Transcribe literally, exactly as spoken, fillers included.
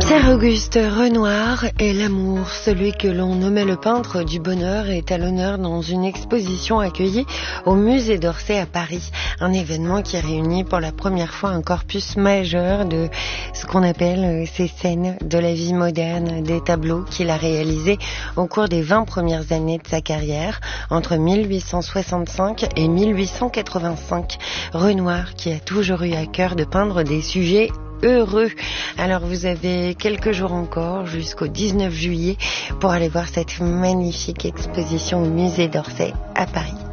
Pierre-Auguste Renoir est l'amour, celui que l'on nommait le peintre du bonheur, est à l'honneur dans une exposition accueillie au musée d'Orsay à Paris. Un événement qui réunit pour la première fois un corpus majeur de ce qu'on appelle ces scènes de la vie moderne, des tableaux qu'il a réalisés au cours des vingt premières années de sa carrière, entre mille huit cent soixante-cinq et mille huit cent quatre-vingt-cinq. Renoir qui a toujours eu à cœur de peindre des sujets heureux. Alors vous avez quelques jours encore jusqu'au dix-neuf juillet pour aller voir cette magnifique exposition au musée d'Orsay à Paris.